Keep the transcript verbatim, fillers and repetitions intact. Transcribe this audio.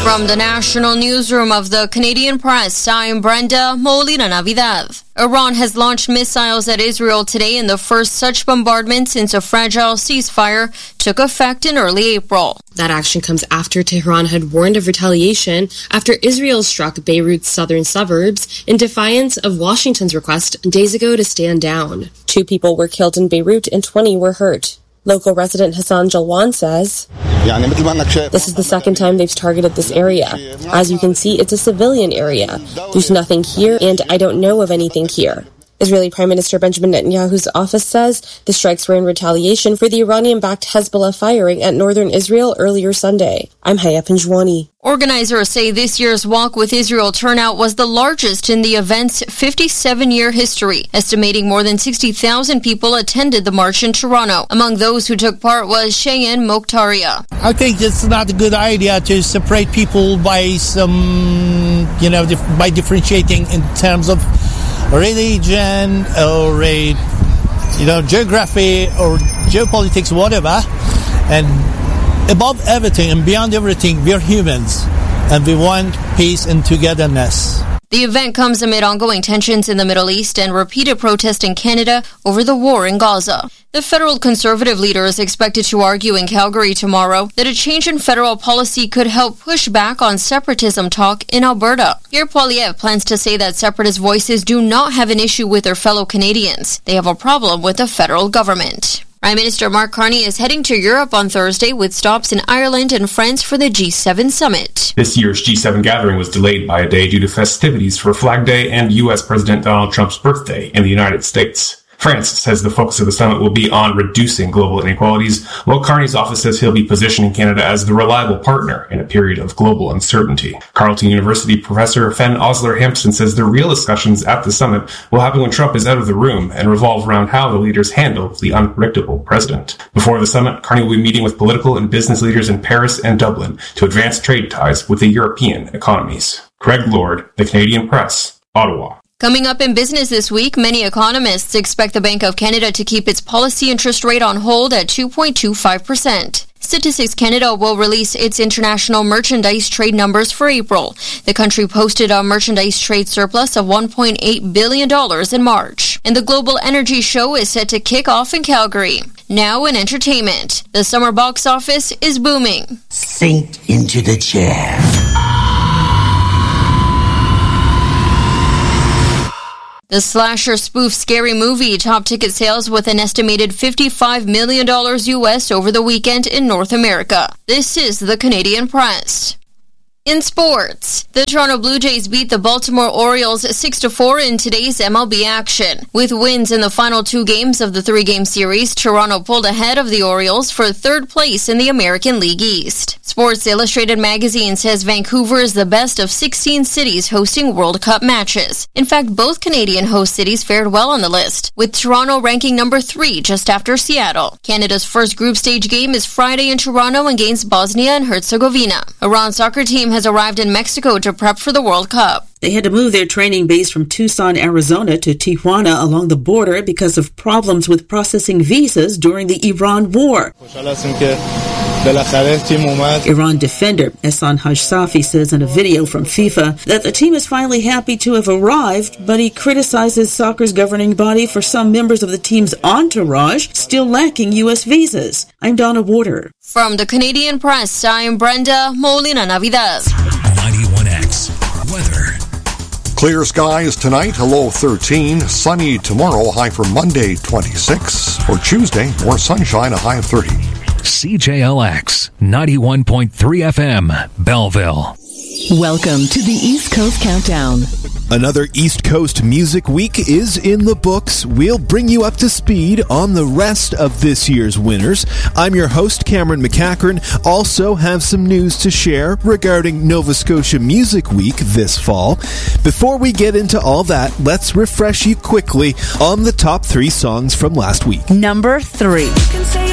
From the National Newsroom of the Canadian Press, I'm Brenda Molina Navidad. Iran has launched missiles at Israel today in the first such bombardment since a fragile ceasefire took effect in early April. That action comes after Tehran had warned of retaliation after Israel struck Beirut's southern suburbs in defiance of Washington's request days ago to stand down. Two people were killed in Beirut and twenty were hurt. Local resident Hassan Jalwan says, "This is the second time they've targeted this area. As you can see, it's a civilian area. There's nothing here, and I don't know of anything here." Israeli Prime Minister Benjamin Netanyahu's office says the strikes were in retaliation for the Iranian-backed Hezbollah firing at northern Israel earlier Sunday. I'm Haya Pinjwani. Organizers say this year's Walk with Israel turnout was the largest in the event's fifty-seven-year history, estimating more than sixty thousand people attended the march in Toronto. Among those who took part was Cheyenne Mokhtaria. I think it's not a good idea to separate people by some, you know, dif- by differentiating in terms of religion or a, you know, geography or geopolitics, whatever. And above everything and beyond everything, we're humans and we want peace and togetherness. The event comes amid ongoing tensions in the Middle East and repeated protests in Canada over the war in Gaza. The federal conservative leader is expected to argue in Calgary tomorrow that a change in federal policy could help push back on separatism talk in Alberta. Pierre Poilievre plans to say that separatist voices do not have an issue with their fellow Canadians. They have a problem with the federal government. Prime Minister Mark Carney is heading to Europe on Thursday with stops in Ireland and France for the G seven summit. This year's G seven gathering was delayed by a day due to festivities for Flag Day and U S President Donald Trump's birthday in the United States. France says the focus of the summit will be on reducing global inequalities, while Carney's office says he'll be positioning Canada as the reliable partner in a period of global uncertainty. Carleton University professor Fen Osler-Hampson says the real discussions at the summit will happen when Trump is out of the room and revolve around how the leaders handle the unpredictable president. Before the summit, Carney will be meeting with political and business leaders in Paris and Dublin to advance trade ties with the European economies. Craig Lord, The Canadian Press, Ottawa. Coming up in business this week, many economists expect the Bank of Canada to keep its policy interest rate on hold at two point two five percent. Statistics Canada will release its international merchandise trade numbers for April. The country posted a merchandise trade surplus of one point eight billion dollars in March. And the Global Energy Show is set to kick off in Calgary. Now in entertainment, the summer box office is booming. Sink into the chair. The slasher spoof Scary Movie topped ticket sales with an estimated fifty-five million dollars U S over the weekend in North America. This is the Canadian Press. In sports, the Toronto Blue Jays beat the Baltimore Orioles six to four in today's M L B action. With wins in the final two games of the three-game series, Toronto pulled ahead of the Orioles for third place in the American League East. Sports Illustrated magazine says Vancouver is the best of sixteen cities hosting World Cup matches. In fact, both Canadian host cities fared well on the list, with Toronto ranking number three just after Seattle. Canada's first group stage game is Friday in Toronto against Bosnia and Herzegovina. Iran's soccer team has arrived in Mexico to prep for the World Cup. They had to move their training base from Tucson, Arizona to Tijuana along the border because of problems with processing visas during the Iran war. Iran defender Ehsan Hajsafi says in a video from FIFA that the team is finally happy to have arrived, but he criticizes soccer's governing body for some members of the team's entourage still lacking U S visas. I'm Donna Warder. From the Canadian Press, I'm Brenda Molina Navidad. ninety-one X Weather. Clear skies tonight, a low of thirteen. Sunny tomorrow, high for Monday, twenty-six. For Tuesday, more sunshine, a high of thirty. C J L X ninety-one point three F M, Belleville. Welcome to the East Coast Countdown. Another East Coast Music Week is in the books. We'll bring you up to speed on the rest of this year's winners. I'm your host, Cameron McCachran. Also have some news to share regarding Nova Scotia Music Week this fall. Before we get into all that, let's refresh you quickly on the top three songs from last week. Number three.